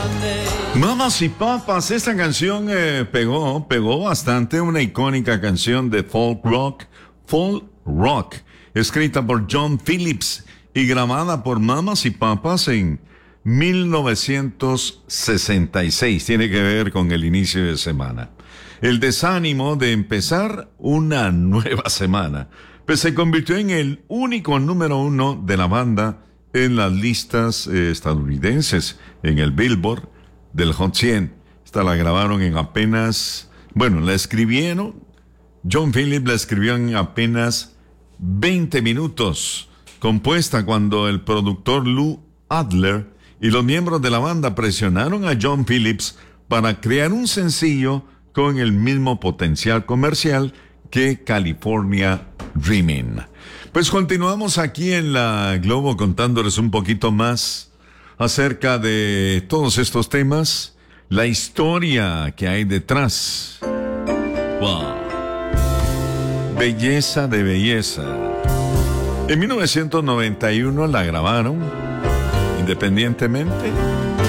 Mamas y papas, esta canción pegó bastante, una icónica canción de folk rock, escrita por John Phillips y grabada por Mamas y Papas en 1966. Tiene que ver con el inicio de semana. El desánimo de empezar una nueva semana, pues se convirtió en el único número 1 de la banda en las listas estadounidenses, en el Billboard del Hot 100. Esta la grabaron en apenas, la escribieron, John Phillips la escribió en apenas 20 minutos, compuesta cuando el productor Lou Adler y los miembros de la banda presionaron a John Phillips para crear un sencillo con el mismo potencial comercial que California Dreaming. Pues continuamos aquí en la Globo contándoles un poquito más acerca de todos estos temas, la historia que hay detrás. ¡Wow! Belleza de belleza. En 1991 la grabaron independientemente